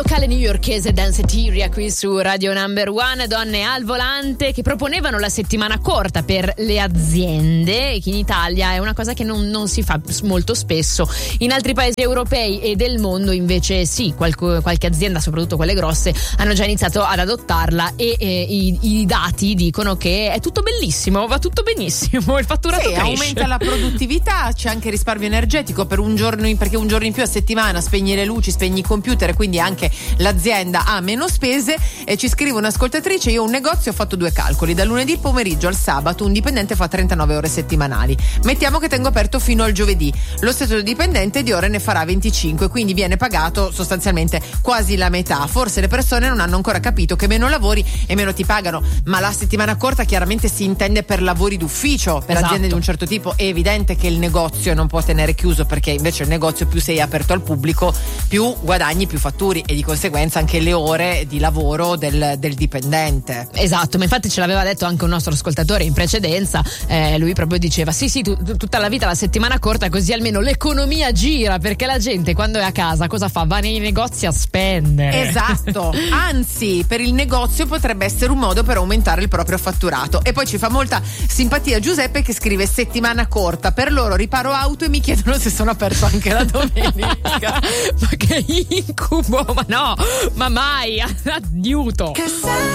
Locale newyorkese Danceteria qui su Radio Number One, donne al volante che proponevano la settimana corta per le aziende, che in Italia è una cosa che non si fa molto spesso. In altri paesi europei e del mondo invece sì, qualche azienda, soprattutto quelle grosse, hanno già iniziato ad adottarla e i dati dicono che è tutto bellissimo, va tutto benissimo, il fatturato cresce. Aumenta la produttività, c'è anche risparmio energetico per un giorno perché un giorno in più a settimana spegni le luci, spegni i computer e quindi anche l'azienda ha meno spese. E ci scrive un'ascoltatrice: io ho un negozio, ho fatto 2 calcoli, dal lunedì pomeriggio al sabato un dipendente fa 39 ore settimanali, mettiamo che tengo aperto fino al giovedì, lo stesso dipendente di ore ne farà 25, quindi viene pagato sostanzialmente quasi la metà. Forse le persone non hanno ancora capito che meno lavori e meno ti pagano, ma la settimana corta chiaramente si intende per lavori d'ufficio, per aziende di un certo tipo. È evidente che il negozio non può tenere chiuso, perché invece il negozio più sei aperto al pubblico più guadagni, più fatturi e di conseguenza anche le ore di lavoro del dipendente. Esatto, ma infatti ce l'aveva detto anche un nostro ascoltatore in precedenza, lui proprio diceva sì tutta la vita la settimana corta, così almeno l'economia gira, perché la gente quando è a casa cosa fa? Va nei negozi a spendere. Esatto, anzi per il negozio potrebbe essere un modo per aumentare il proprio fatturato. E poi ci fa molta simpatia Giuseppe che scrive: settimana corta, per loro riparo auto e mi chiedono se sono aperto anche la domenica. Ma che incubo, ma no, ma mai, aiuto.